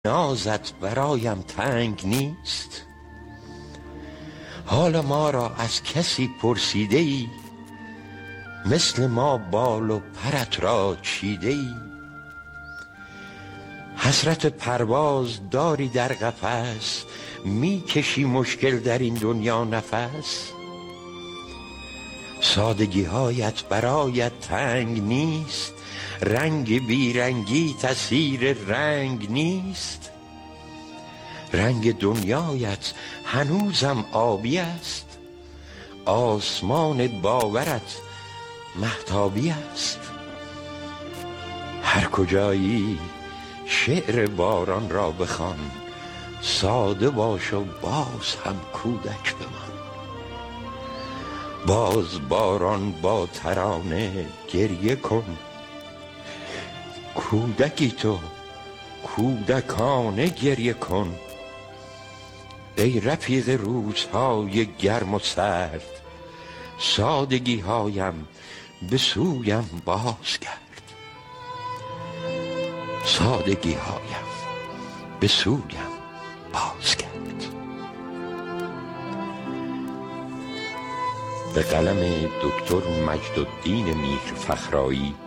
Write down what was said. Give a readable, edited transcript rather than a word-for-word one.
نازت برایم تنگ نیست؟ حال ما را از کسی پرسیده ای؟ مثل ما بال و پرت را چیده ای؟ حسرت پرواز داری در قفس، می کشی مشکل در این دنیا نفس؟ سادگی هایت برایت تنگ نیست؟ رنگ بیرنگی تأثیر رنگ نیست؟ رنگ دنیایت هنوزم آبی است؟ آسمان باورت مهتابی است؟ هر کجایی شعر باران را بخوان، ساده باش و باز هم کودک بمان. باز باران با ترانه گریه کن، کودکی تو کودکانه گریه کن. ای رفیق روزهای گرم و سرد، سادگی هایم به سویم باز کرد. سادگی هایم به سویم باز کرد. به قلم دکتر مجدالدین میرفخرایی،